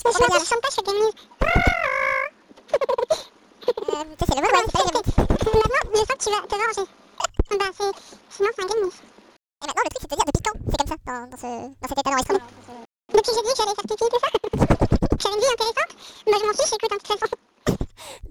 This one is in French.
Mais je chante pas, je fais des muses. Ça c'est le mot, ouais, c'est pas les gamines. Maintenant, je sens que tu vas te venger. Bah, sinon, c'est un game niche. Et maintenant, le truc, c'est de te dire depuis quand c'est comme ça, dans cet état d'enregistrement. Depuis que j'ai dit que j'allais faire pipi, tout ça. J'avais une vie intéressante. Bah, je m'en fiche, j'écoute de toute façon.